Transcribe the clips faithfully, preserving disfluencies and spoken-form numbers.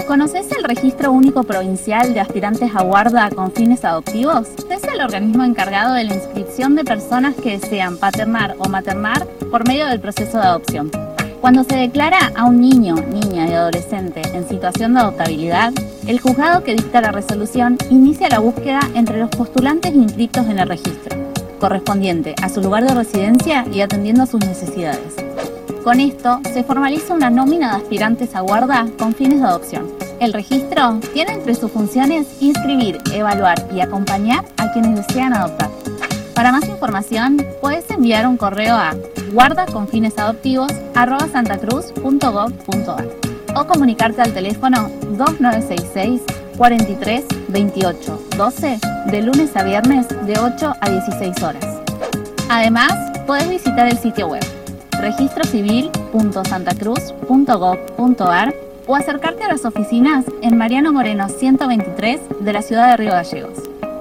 ¿Conoces el Registro Único Provincial de Aspirantes a Guarda con fines adoptivos? Es el organismo encargado de la inscripción de personas que desean paternar o maternar por medio del proceso de adopción. Cuando se declara a un niño, niña y adolescente en situación de adoptabilidad, el juzgado que dicta la resolución inicia la búsqueda entre los postulantes inscritos en el registro, correspondiente a su lugar de residencia y atendiendo a sus necesidades. Con esto, se formaliza una nómina de aspirantes a guarda con fines de adopción. El registro tiene entre sus funciones inscribir, evaluar y acompañar a quienes desean adoptar. Para más información, puedes enviar un correo a guardaconfinesadoptivos arroba santacruz punto gov punto ar o comunicarte al teléfono dos nueve seis seis, cuatro tres, veintiocho, doce de lunes a viernes de ocho a dieciséis horas. Además, puedes visitar el sitio web registro civil punto santacruz punto gov punto ar o acercarte a las oficinas en Mariano Moreno ciento veintitrés de la ciudad de Río Gallegos.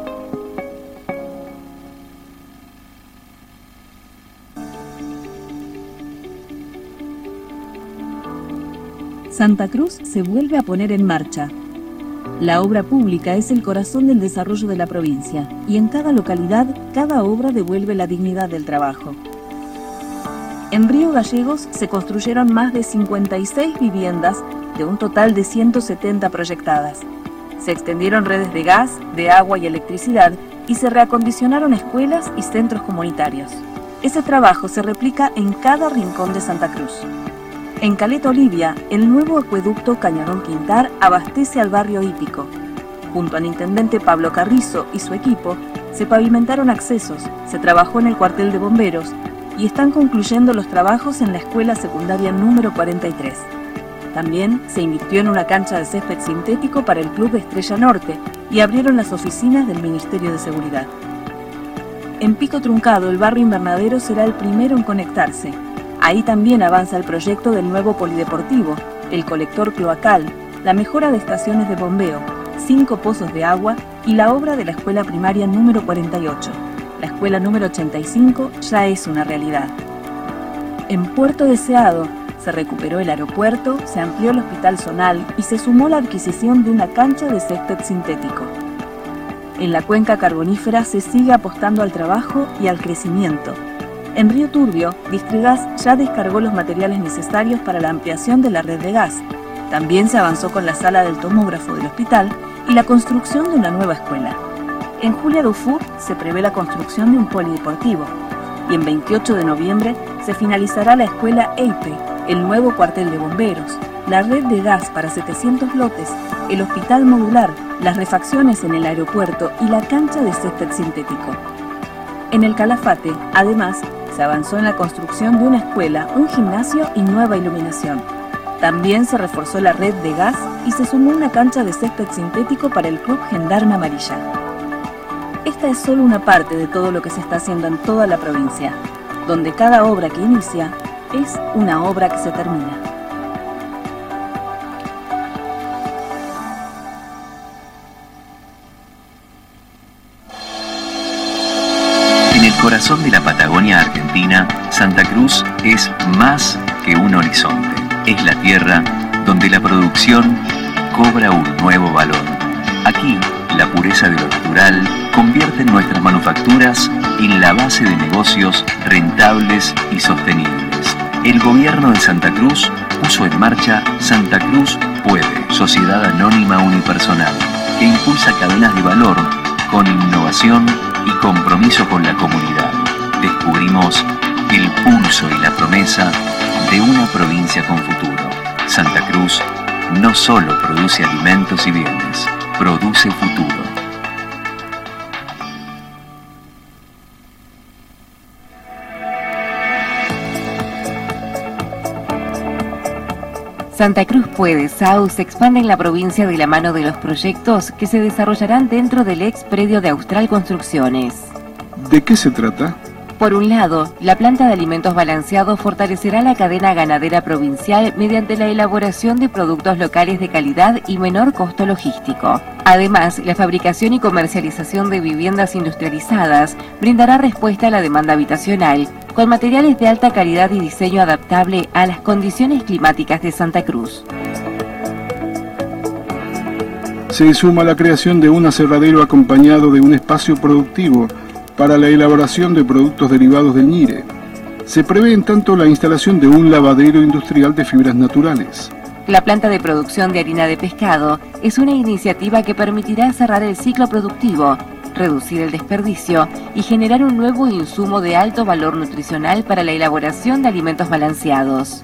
Santa Cruz se vuelve a poner en marcha. La obra pública es el corazón del desarrollo de la provincia y en cada localidad, cada obra devuelve la dignidad del trabajo. En Río Gallegos se construyeron más de cincuenta y seis viviendas de un total de ciento setenta proyectadas. Se extendieron redes de gas, de agua y electricidad y se reacondicionaron escuelas y centros comunitarios. Ese trabajo se replica en cada rincón de Santa Cruz. En Caleta Olivia, el nuevo acueducto Cañadón Quintar abastece al barrio hípico. Junto al intendente Pablo Carrizo y su equipo, se pavimentaron accesos, se trabajó en el cuartel de bomberos y están concluyendo los trabajos en la escuela secundaria número cuarenta y tres. También se invirtió en una cancha de césped sintético para el Club Estrella Norte y abrieron las oficinas del Ministerio de Seguridad. En Pico Truncado, el barrio Invernadero será el primero en conectarse. Ahí también avanza el proyecto del nuevo polideportivo, el colector cloacal, la mejora de estaciones de bombeo, cinco pozos de agua y la obra de la escuela primaria número cuarenta y ocho. La escuela número ochenta y cinco ya es una realidad. En Puerto Deseado se recuperó el aeropuerto, se amplió el hospital zonal y se sumó la adquisición de una cancha de césped sintético. En la cuenca carbonífera se sigue apostando al trabajo y al crecimiento. En Río Turbio, Distrigas ya descargó los materiales necesarios para la ampliación de la red de gas. También se avanzó con la sala del tomógrafo del hospital y la construcción de una nueva escuela. En Julia Dufour se prevé la construcción de un polideportivo. Y en veintiocho de noviembre se finalizará la escuela E I P E, el nuevo cuartel de bomberos, la red de gas para setecientos lotes, el hospital modular, las refacciones en el aeropuerto y la cancha de césped sintético. En el Calafate, además, se avanzó en la construcción de una escuela, un gimnasio y nueva iluminación. También se reforzó la red de gas y se sumó una cancha de césped sintético para el Club Gendarme Amarilla. Esta es solo una parte de todo lo que se está haciendo en toda la provincia, donde cada obra que inicia es una obra que se termina. En el corazón de la Patagonia Argentina, Santa Cruz es más que un horizonte. Es la tierra donde la producción cobra un nuevo valor. Aquí, la pureza de lo natural convierte nuestras manufacturas en la base de negocios rentables y sostenibles. El gobierno de Santa Cruz puso en marcha Santa Cruz Puede, sociedad anónima unipersonal, que impulsa cadenas de valor con innovación y compromiso con la comunidad. Descubrimos el pulso y la promesa de una provincia con futuro. Santa Cruz no solo produce alimentos y bienes, produce futuro. Santa Cruz Puede, S A U, se expande en la provincia de la mano de los proyectos que se desarrollarán dentro del ex predio de Austral Construcciones. ¿De qué se trata? Por un lado, la planta de alimentos balanceados fortalecerá la cadena ganadera provincial mediante la elaboración de productos locales de calidad y menor costo logístico. Además, la fabricación y comercialización de viviendas industrializadas brindará respuesta a la demanda habitacional, con materiales de alta calidad y diseño adaptable a las condiciones climáticas de Santa Cruz. se suma la creación de un aserradero acompañado de un espacio productivo para la elaboración de productos derivados del ñire. Se prevé en tanto la instalación de un lavadero industrial de fibras naturales. La planta de producción de harina de pescado es una iniciativa que permitirá cerrar el ciclo productivo, reducir el desperdicio y generar un nuevo insumo de alto valor nutricional para la elaboración de alimentos balanceados.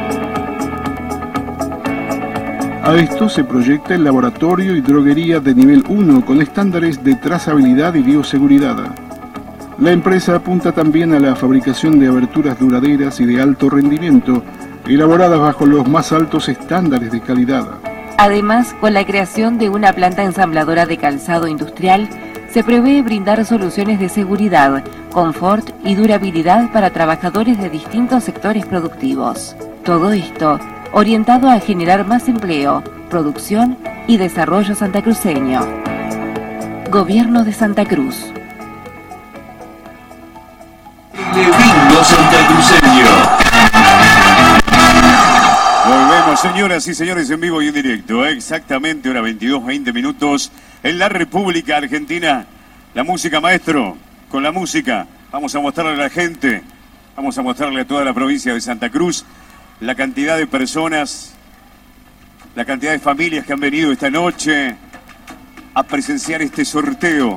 A esto se proyecta el laboratorio y droguería de nivel uno con estándares de trazabilidad y bioseguridad. La empresa apunta también a la fabricación de aberturas duraderas y de alto rendimiento, elaboradas bajo los más altos estándares de calidad. Además, con la creación de una planta ensambladora de calzado industrial, se prevé brindar soluciones de seguridad, confort y durabilidad para trabajadores de distintos sectores productivos. Todo esto orientado a generar más empleo, producción y desarrollo santacruceño. Gobierno de Santa Cruz. Telebingo santacruceño. Volvemos, señoras y señores, en vivo y en directo. Exactamente, hora veintidós, veinte minutos en la República Argentina. La música, maestro, con la música. Vamos a mostrarle a la gente, vamos a mostrarle a toda la provincia de Santa Cruz la cantidad de personas, la cantidad de familias que han venido esta noche a presenciar este sorteo.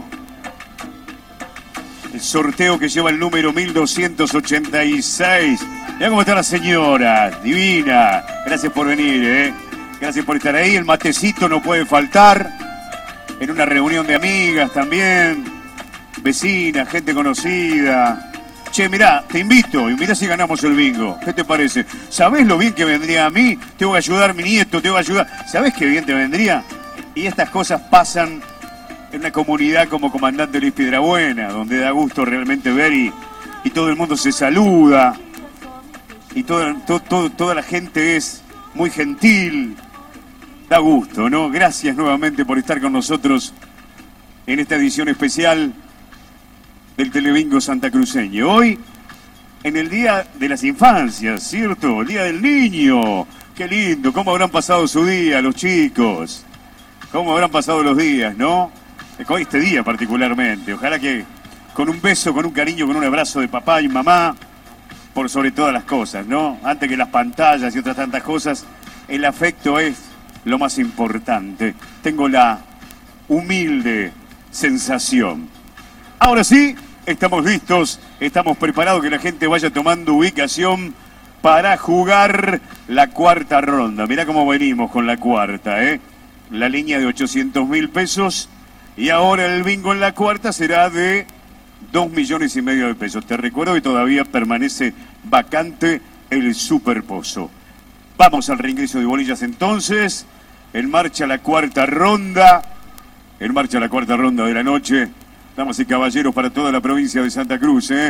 El sorteo que lleva el número mil doscientos ochenta y seis. Mirá cómo está la señora, divina. Gracias por venir, ¿eh? Gracias por estar ahí. El matecito no puede faltar. En una reunión de amigas también. Vecinas, gente conocida. Che, mirá, te invito y mirá si ganamos el bingo. ¿Qué te parece? ¿Sabés lo bien que vendría a mí? Te voy a ayudar, mi nieto, te voy a ayudar. ¿Sabés qué bien te vendría? Y estas cosas pasan en una comunidad como Comandante Luis Piedrabuena, donde da gusto realmente ver y, y todo el mundo se saluda. Y todo, todo, todo, toda la gente es muy gentil. Da gusto, ¿no? Gracias nuevamente por estar con nosotros en esta edición especial del Telebingo santacruceño. Hoy, en el Día de las Infancias, ¿cierto? El Día del Niño. Qué lindo, cómo habrán pasado su día los chicos. Cómo habrán pasado los días, ¿no? Con este día particularmente. Ojalá que con un beso, con un cariño, con un abrazo de papá y mamá, por sobre todas las cosas, ¿no? Antes que las pantallas y otras tantas cosas, el afecto es lo más importante. Tengo la humilde sensación. Ahora sí, estamos listos, estamos preparados, que la gente vaya tomando ubicación para jugar la cuarta ronda. Mirá cómo venimos con la cuarta, ¿eh? La línea de ochocientos mil pesos y ahora el bingo en la cuarta será de dos millones y medio de pesos. Te recuerdo que todavía permanece vacante el superpozo. Vamos al reingreso de bolillas entonces. En marcha la cuarta ronda. En marcha la cuarta ronda de la noche. Damas y caballeros, para toda la provincia de Santa Cruz, ¿eh?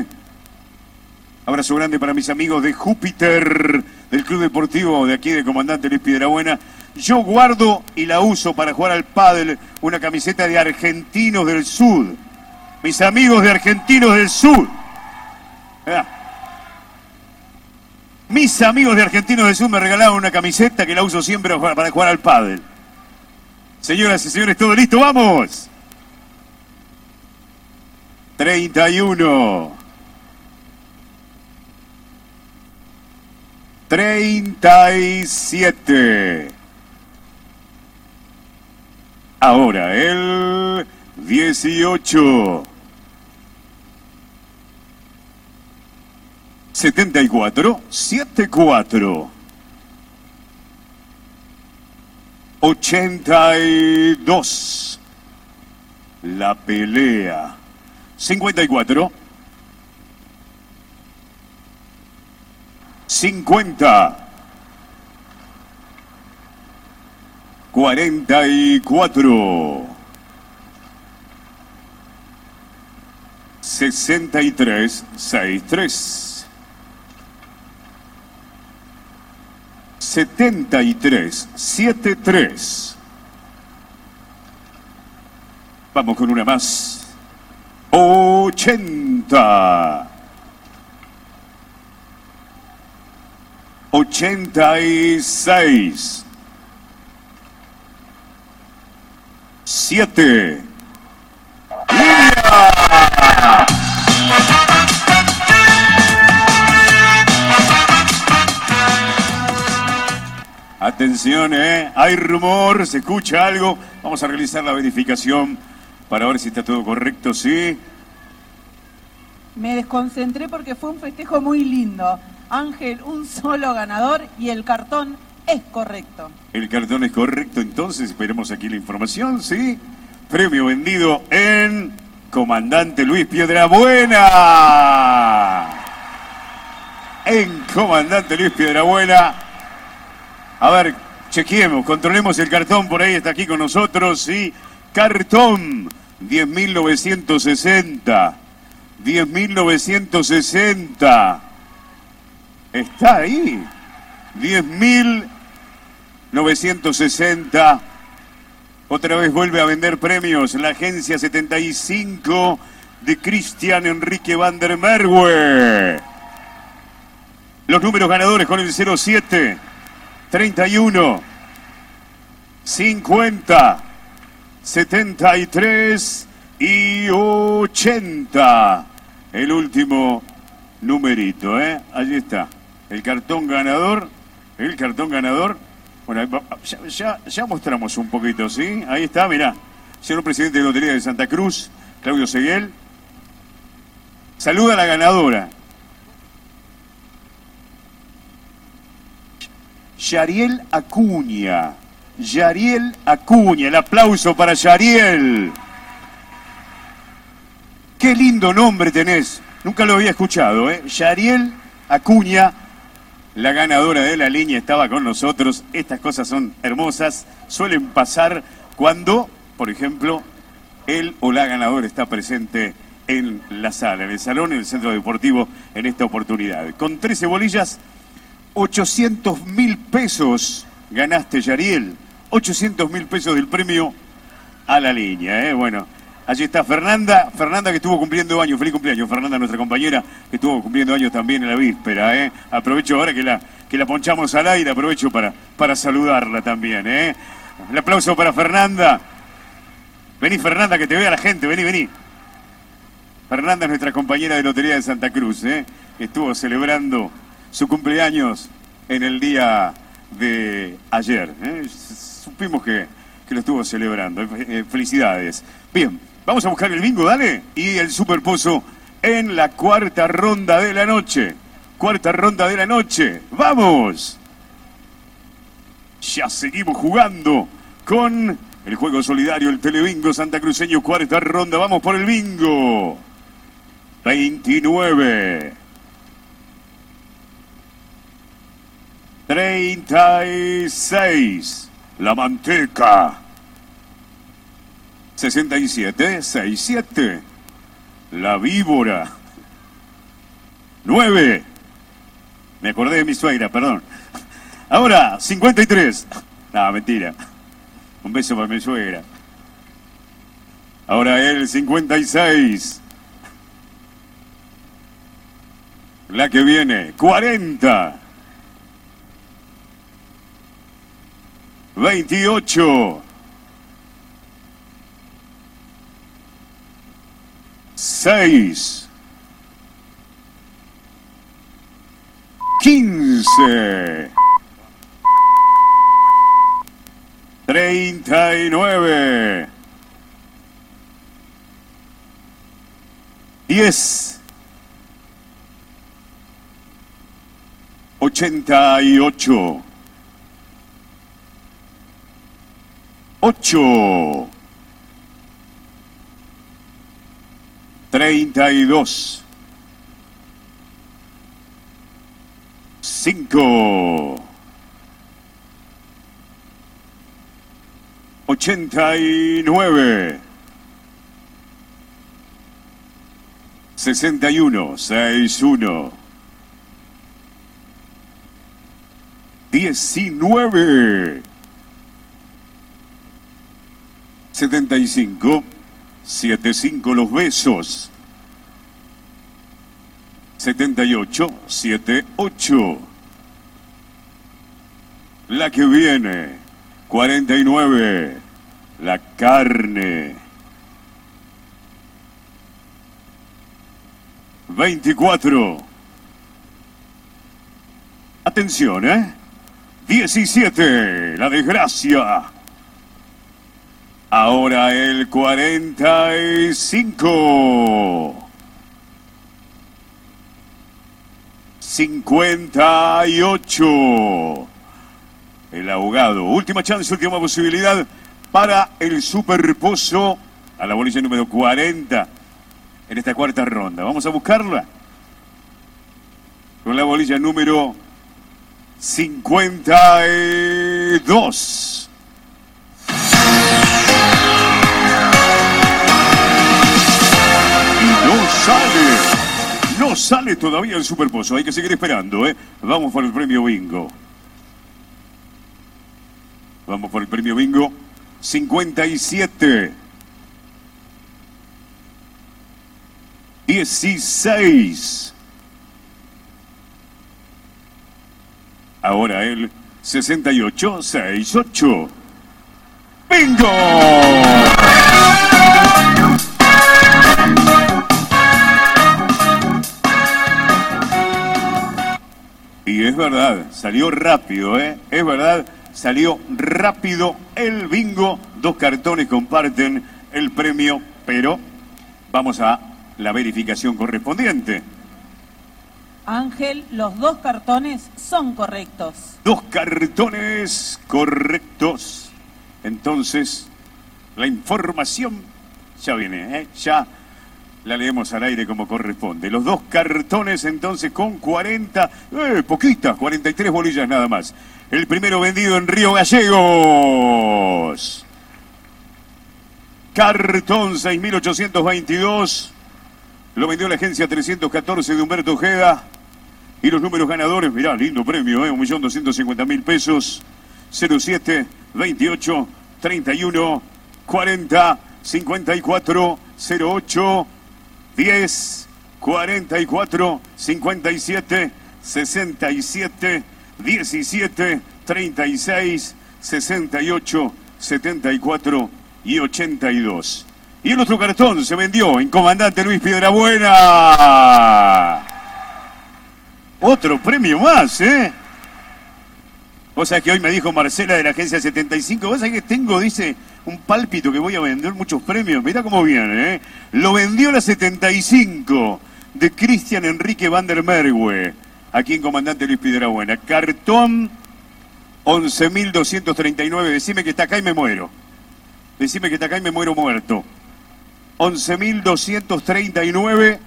Abrazo grande para mis amigos de Júpiter, del Club Deportivo de aquí de Comandante Luis Piedrabuena. Yo guardo y la uso para jugar al pádel, una camiseta de Argentinos del Sur. Mis amigos de Argentinos del Sur. Ah. Mis amigos de Argentinos del Sur me regalaron una camiseta que la uso siempre para jugar al pádel. Señoras y señores, ¿todo listo? ¡Vamos! treinta y uno. treinta y siete. Ahora el dieciocho. setenta y cuatro. setenta y cuatro. ochenta y dos. La pelea. cincuenta y cuatro. cincuenta. cuarenta y cuatro. sesenta y tres. sesenta y tres. setenta y tres. setenta y tres. Vamos con una más. ochenta. ochenta y seis. siete. Atención, eh, hay rumor, se escucha algo. Vamos a realizar la verificación para ver si está todo correcto, ¿sí? Me desconcentré porque fue un festejo muy lindo. Ángel, un solo ganador y el cartón es correcto. El cartón es correcto, entonces esperemos aquí la información, ¿sí? Premio vendido en Comandante Luis Piedrabuena. En Comandante Luis Piedrabuena. A ver, chequeemos, controlemos el cartón, por ahí está aquí con nosotros, ¿sí? Cartón, diez mil novecientos sesenta. diez mil novecientos sesenta. Está ahí. diez mil novecientos sesenta. Otra vez vuelve a vender premios la agencia setenta y cinco de Cristian Enrique van der Merwe. Los números ganadores con el cero siete, treinta y uno, cincuenta, setenta y tres y ochenta. El último numerito, ¿eh? Allí está. El cartón ganador. El cartón ganador. Bueno, ya, ya, ya mostramos un poquito, ¿sí? Ahí está, mirá. Señor presidente de Lotería de Santa Cruz, Claudio Seguel. Saluda a la ganadora. Yariel Acuña. Yariel Acuña. El aplauso para Yariel. Qué lindo nombre tenés. Nunca lo había escuchado, ¿eh? Yariel Acuña, la ganadora de la línea, estaba con nosotros. Estas cosas son hermosas. Suelen pasar cuando, por ejemplo, él o la ganadora está presente en la sala, en el salón, en el centro deportivo, en esta oportunidad. Con trece bolillas, ochocientos mil pesos ganaste, Yariel. ochocientos mil pesos del premio a la línea, ¿eh? Bueno, allí está Fernanda. Fernanda que estuvo cumpliendo años. Feliz cumpleaños, Fernanda, nuestra compañera, que estuvo cumpliendo años también en la víspera, ¿eh? Aprovecho ahora que la, que la ponchamos al aire, aprovecho para, para saludarla también, ¿eh? Un aplauso para Fernanda. Vení, Fernanda, que te vea la gente. Vení, vení. Fernanda es nuestra compañera de Lotería de Santa Cruz, ¿eh? Estuvo celebrando su cumpleaños en el día de ayer, ¿eh? Supimos que, que lo estuvo celebrando. Eh, felicidades. Bien, vamos a buscar el bingo, dale. Y el superpozo en la cuarta ronda de la noche. Cuarta ronda de la noche. ¡Vamos! Ya seguimos jugando con el juego solidario, el Telebingo santacruceño, cuarta ronda. Vamos por el bingo. veintinueve. treinta y seis. La manteca. sesenta y siete. sesenta y siete. La víbora. nueve. Me acordé de mi suegra, perdón. Ahora, cincuenta y tres. No, mentira. Un beso para mi suegra. Ahora el cincuenta y seis. La que viene, cuarenta. veintiocho. seis. quince. treinta y nueve. diez. ochenta y ocho. ocho. treinta y dos. cinco. ochenta y nueve. sesenta y uno. sesenta y uno. diecinueve. setenta y cinco. setenta y cinco los besos. setenta y ocho. setenta y ocho. La que viene. cuarenta y nueve. la carne. veinticuatro. Atención, ¿eh? diecisiete, la desgracia. Ahora el cuarenta y cinco. cincuenta y ocho. El ahogado. Última chance, última posibilidad para el superpozo a la bolilla número cuarenta en esta cuarta ronda. Vamos a buscarla con la bolilla número cincuenta y dos. Y no sale. No sale todavía el superpozo. Hay que seguir esperando, ¿eh? Vamos por el premio bingo. Vamos por el premio bingo. cincuenta y siete. dieciséis. Ahora el sesenta y ocho, sesenta y ocho. ¡Bingo! Y es verdad, salió rápido, ¿eh? Es verdad, salió rápido el bingo. Dos cartones comparten el premio, pero vamos a la verificación correspondiente. Ángel, los dos cartones son correctos. Dos cartones correctos. Entonces, la información ya viene, ¿eh? Ya la leemos al aire como corresponde. Los dos cartones entonces con cuarenta, eh, poquitas, cuarenta y tres bolillas nada más. El primero vendido en Río Gallegos. Cartón seis mil ochocientos veintidós. Lo vendió la agencia trescientos catorce de Humberto Ojeda. Y los números ganadores, mirá, lindo premio, ¿eh? un millón doscientos cincuenta mil pesos. cero siete, veintiocho, treinta y uno, cuarenta, cincuenta y cuatro, cero ocho, diez, cuarenta y cuatro, cincuenta y siete, sesenta y siete, diecisiete, treinta y seis, sesenta y ocho, setenta y cuatro y ochenta y dos. Y el otro cartón se vendió en Comandante Luis Piedrabuena. Otro premio más, ¿eh? O sea que hoy me dijo Marcela de la agencia setenta y cinco, vos sabés que tengo, dice, un pálpito que voy a vender muchos premios. Mirá cómo viene, ¿eh? Lo vendió la setenta y cinco de Cristian Enrique Van der Merwe, aquí en Comandante Luis Piedrabuena. Cartón once mil doscientos treinta y nueve. Decime que está acá y me muero. Decime que está acá y me muero muerto. once mil doscientos treinta y nueve.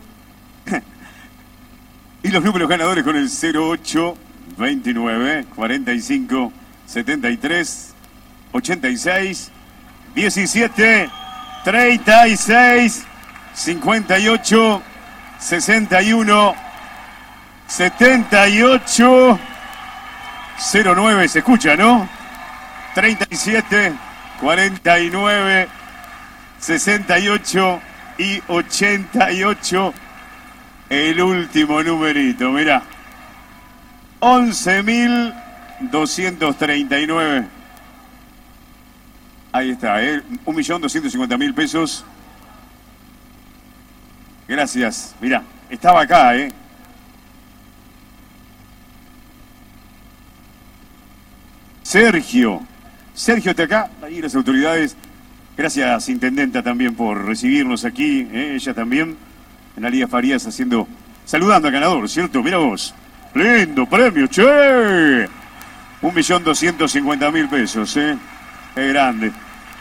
Y los números ganadores con el cero ocho, veintinueve, cuarenta y cinco, setenta y tres, ochenta y seis, diecisiete, treinta y seis, cincuenta y ocho, sesenta y uno, setenta y ocho, cero nueve, se escucha, ¿no? treinta y siete, cuarenta y nueve, sesenta y ocho y ochenta y ocho. El último numerito, mirá. once mil doscientos treinta y nueve. Ahí está, ¿eh? un millón doscientos cincuenta mil pesos. Gracias. Mirá, estaba acá, ¿eh? Sergio. Sergio está acá. Ahí las autoridades. Gracias, intendenta, también por recibirnos aquí. ¿eh? Ella también. Analía Farías haciendo, saludando al ganador, ¿cierto? Mira vos. Lindo premio, che. Un millón doscientos cincuenta mil pesos, ¿eh? Qué grande.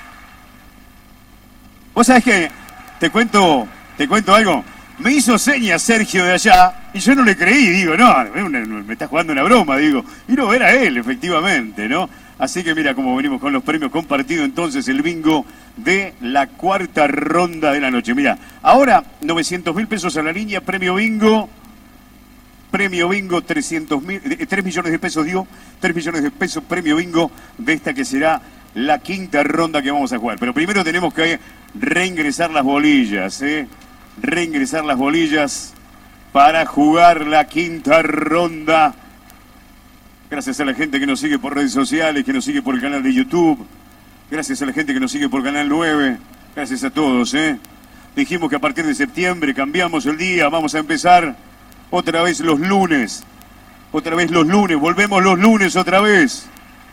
Vos sabés que, te cuento, te cuento algo. Me hizo señas Sergio de allá y yo no le creí, digo, no, me está jugando una broma, digo. Y no, era él, efectivamente, ¿no? Así que mira cómo venimos con los premios compartidos entonces el bingo de la cuarta ronda de la noche. Mira, ahora novecientos mil pesos a la línea, premio bingo, premio bingo trescientos mil, tres millones de pesos dio, tres millones de pesos premio bingo de esta que será la quinta ronda que vamos a jugar. Pero primero tenemos que reingresar las bolillas, ¿eh? Reingresar las bolillas para jugar la quinta ronda. Gracias a la gente que nos sigue por redes sociales, que nos sigue por el canal de YouTube. Gracias a la gente que nos sigue por Canal nueve. Gracias a todos, ¿eh? Dijimos que a partir de septiembre cambiamos el día. Vamos a empezar otra vez los lunes. Otra vez los lunes. Volvemos los lunes otra vez.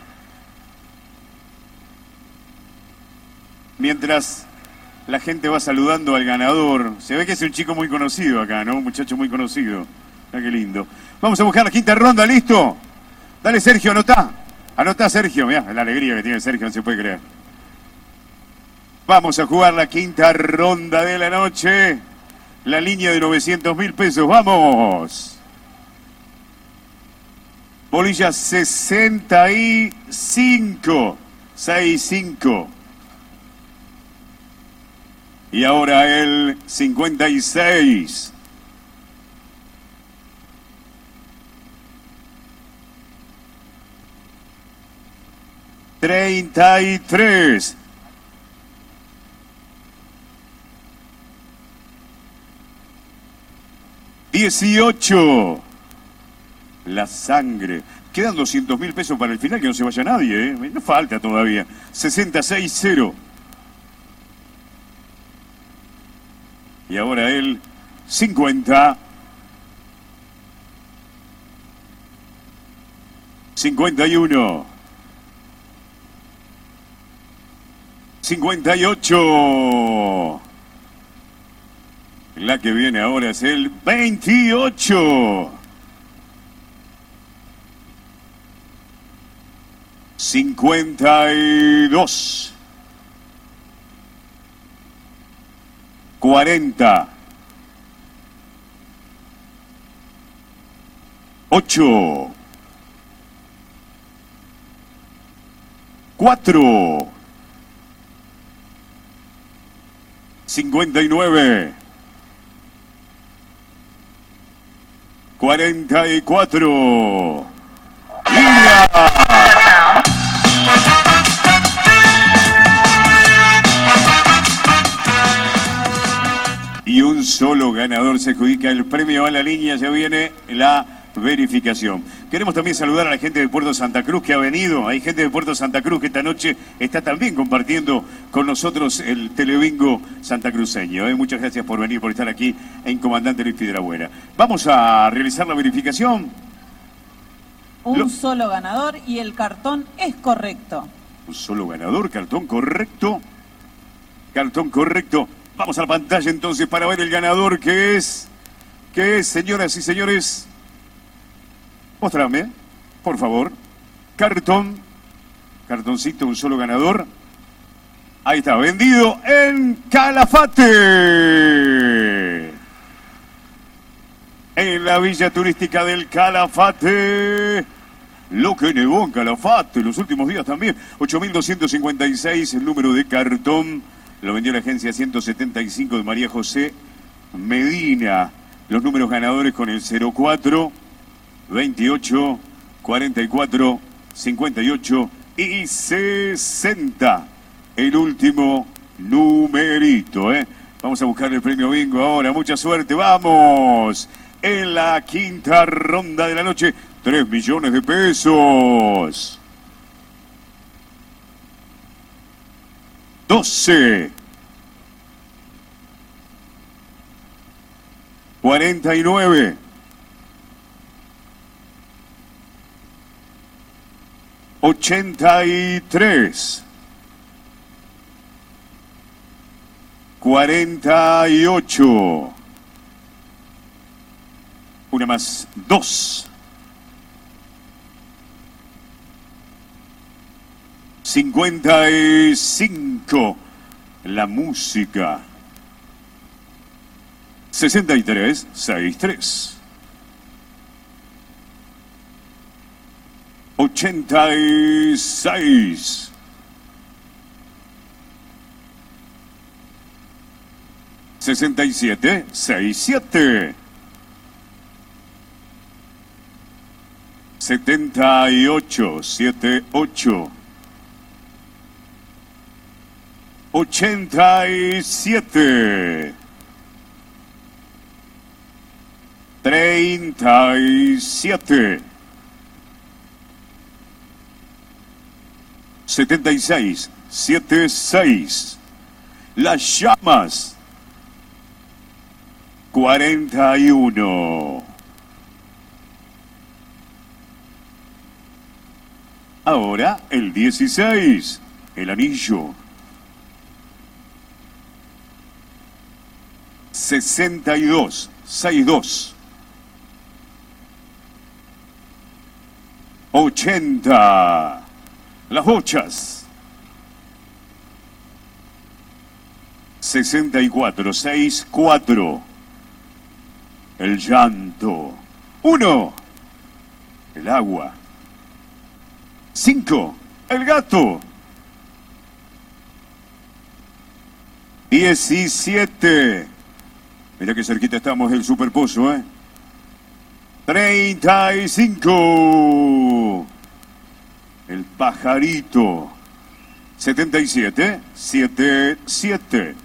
Mientras la gente va saludando al ganador. Se ve que es un chico muy conocido acá, ¿no? Un muchacho muy conocido. Ah, qué lindo. Vamos a buscar la quinta ronda, ¿listo? Dale, Sergio, anotá. Anotá, Sergio. Mirá, la alegría que tiene Sergio, no se puede creer. Vamos a jugar la quinta ronda de la noche. La línea de novecientos mil pesos. ¡Vamos! Bolilla sesenta y cinco. sesenta y cinco. Y ahora el cincuenta y seis. treinta y tres. dieciocho. La sangre. Quedan doscientos mil pesos para el final, que no se vaya nadie, ¿eh? No falta todavía. sesenta y seis cero. Y ahora el cincuenta. cincuenta y uno. cincuenta y ocho. La que viene ahora es el veintiocho. cincuenta y dos. cuarenta. ocho. cuatro. cincuenta y nueve. cuarenta y cuatro. ¡Línea! Y un solo ganador se adjudica el premio a la línea. Ya viene la verificación. Queremos también saludar a la gente de Puerto Santa Cruz que ha venido. Hay gente de Puerto Santa Cruz que esta noche está también compartiendo con nosotros el telebingo santacruceño. ¿eh? Muchas gracias por venir, por estar aquí en Comandante Luis Piedrabuena. Vamos a realizar la verificación. Un Lo... solo ganador y el cartón es correcto. Un solo ganador, cartón correcto. Cartón correcto. Vamos a la pantalla entonces para ver el ganador que es... Que es, señoras y señores... Mostrame, por favor. Cartón. Cartoncito, un solo ganador. Ahí está, vendido en Calafate. En la villa turística del Calafate. Lo que nevó en Calafate los últimos días también. ocho mil doscientos cincuenta y seis el número de cartón. Lo vendió la agencia ciento setenta y cinco de María José Medina. Los números ganadores con el cero cuatro, veintiocho, cuarenta y cuatro, cincuenta y ocho y sesenta. El último numerito, ¿eh? Vamos a buscar el premio bingo ahora. Mucha suerte, vamos. En la quinta ronda de la noche, tres millones de pesos. doce. cuarenta y nueve. ochenta y tres. cuarenta y ocho. Una más, dos. cincuenta y cinco. La música. sesenta y tres, sesenta y tres. ochenta y seis. sesenta y siete, sesenta y siete. setenta y ocho, setenta y ocho. ochenta y siete. treinta y siete. setenta y seis, siete seis. Las Llamas, cuarenta y uno. Ahora el dieciséis, el Anillo. sesenta y dos, sesenta y dos. ochenta. Las Bochas. sesenta y cuatro, sesenta y cuatro. El Llanto. uno. El Agua. cinco. El Gato. diecisiete. Mirá que cerquita estamos del Superpozo, ¿eh? treinta y cinco. El Pajarito. setenta y siete. setenta y siete.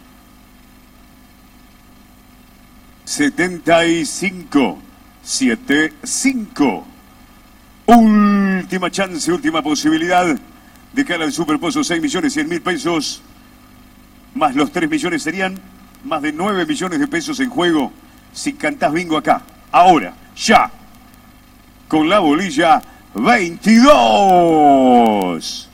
setenta y cinco. setenta y cinco. Última chance, última posibilidad de cara al Superpozo. seis millones cien mil pesos. Más los tres millones serían más de nueve millones de pesos en juego si cantás bingo acá. Ahora, ya. Con la bolilla veintidós.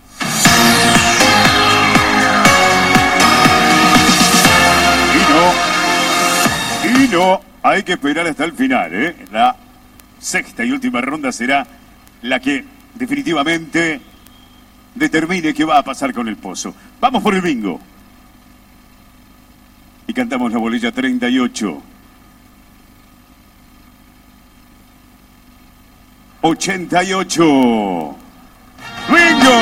Y no, y no, hay que esperar hasta el final, ¿eh? La sexta y última ronda será la que definitivamente determine qué va a pasar con el pozo. Vamos por el bingo. Y cantamos la bolilla treinta y ocho. ochenta y ocho. ¡Bingo!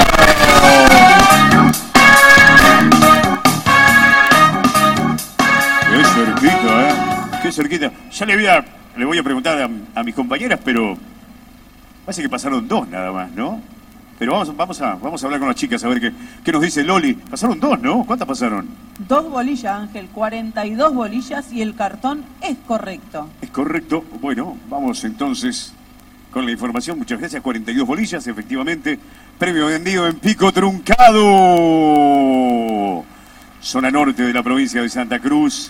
Qué cerquita, ¿eh? Qué cerquita. Ya le voy a, le voy a preguntar a, a mis compañeras, pero parece que pasaron dos nada más, ¿no? Pero vamos, vamos, a, vamos a hablar con las chicas a ver qué, qué nos dice Loli. Pasaron dos, ¿no? ¿Cuántas pasaron? Dos bolillas, Ángel, cuarenta y dos bolillas y el cartón es correcto. Es correcto. Bueno, vamos entonces con la información. Muchas gracias. cuarenta y dos bolillas, efectivamente. Premio vendido en Pico Truncado, zona norte de la provincia de Santa Cruz.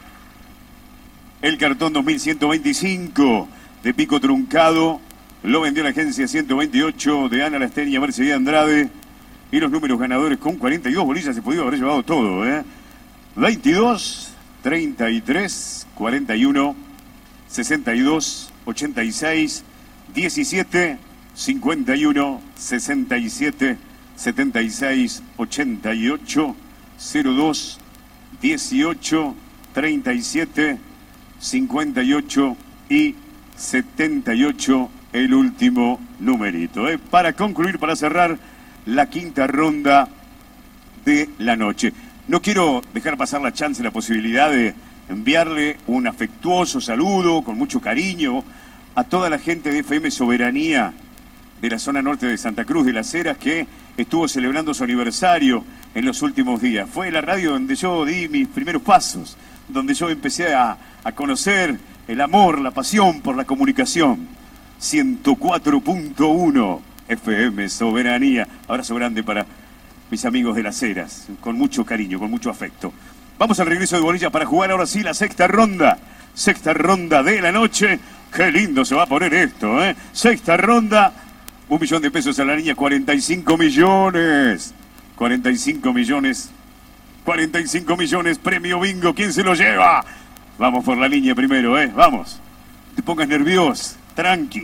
El cartón dos mil ciento veinticinco de Pico Truncado lo vendió la agencia ciento veintiocho de Ana Lasteña, Mercedes Andrade. Y los números ganadores con cuarenta y dos bolillas se podía haber llevado todo, ¿eh? veintidós, treinta y tres, cuarenta y uno, sesenta y dos, ochenta y seis, diecisiete, cincuenta y uno, sesenta y siete, setenta y seis, ochenta y ocho, cero dos, dieciocho, treinta y siete, cincuenta y ocho y setenta y ocho, el último numerito, ¿eh? Para concluir, para cerrar la quinta ronda de la noche. No quiero dejar pasar la chance, la posibilidad de enviarle un afectuoso saludo con mucho cariño a toda la gente de F M Soberanía de la zona norte de Santa Cruz de las Heras, que estuvo celebrando su aniversario en los últimos días. Fue la radio donde yo di mis primeros pasos, donde yo empecé a, a conocer el amor, la pasión por la comunicación. ciento cuatro punto uno F M Soberanía. Abrazo grande para mis amigos de las Heras, con mucho cariño, con mucho afecto. Vamos al regreso de bolilla para jugar ahora sí la sexta ronda. Sexta ronda de la noche. Qué lindo se va a poner esto, ¿eh? Sexta ronda. Un millón de pesos a la niña, cuarenta y cinco millones. cuarenta y cinco millones. cuarenta y cinco millones, premio bingo. ¿Quién se lo lleva? Vamos por la línea primero, ¿eh? Vamos. Te pongas nervioso. Tranqui.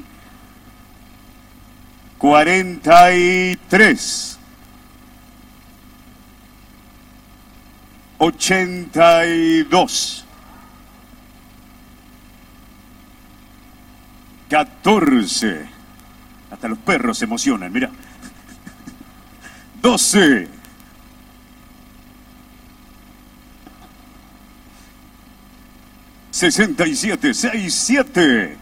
cuarenta y tres. ochenta y dos. catorce. Hasta los perros se emocionan, mira. doce. sesenta y siete. sesenta y siete.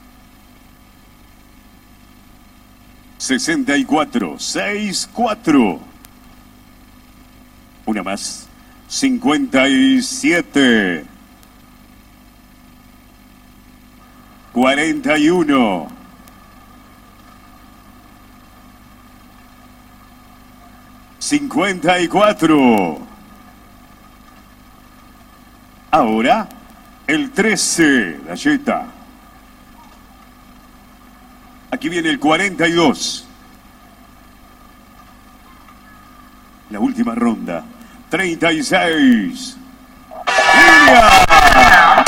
sesenta y cuatro. sesenta y cuatro. Una más. cincuenta y siete. cuarenta y uno. cincuenta y cuatro. Ahora, el trece, Galleta. Aquí viene el cuarenta y dos. La última ronda. treinta y seis. ¡Línea!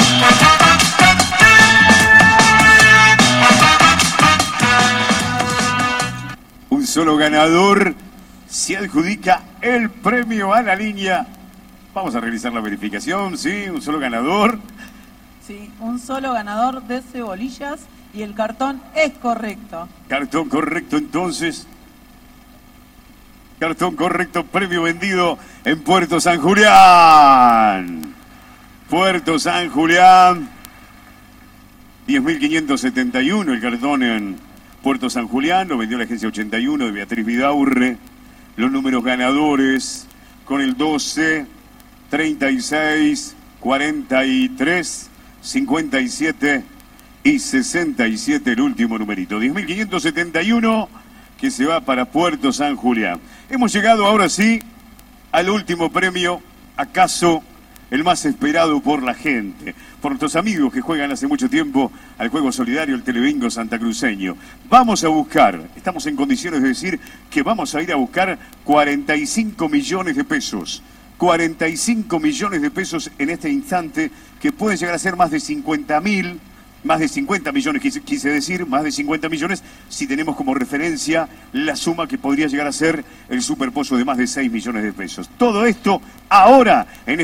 Un solo ganador se adjudica el premio a la línea. Vamos a realizar la verificación, sí, un solo ganador. Sí, un solo ganador de cebolillas y el cartón es correcto. Cartón correcto entonces. Cartón correcto, premio vendido en Puerto San Julián. Puerto San Julián. diez mil quinientos setenta y uno el cartón en Puerto San Julián. Lo vendió la agencia ochenta y uno de Beatriz Vidaurre. Los números ganadores con el doce, treinta y seis, cuarenta y tres, cincuenta y siete y sesenta y siete el último numerito. diez mil quinientos setenta y uno que se va para Puerto San Julián. Hemos llegado ahora sí al último premio, acaso el más esperado por la gente, por nuestros amigos que juegan hace mucho tiempo al juego solidario, el Telebingo santacruceño. Vamos a buscar, estamos en condiciones de decir que vamos a ir a buscar cuarenta y cinco millones de pesos. cuarenta y cinco millones de pesos en este instante, que pueden llegar a ser más de cincuenta mil, más de cincuenta millones, quise, quise decir, más de cincuenta millones, si tenemos como referencia la suma que podría llegar a ser el superpozo de más de seis millones de pesos. Todo esto ahora en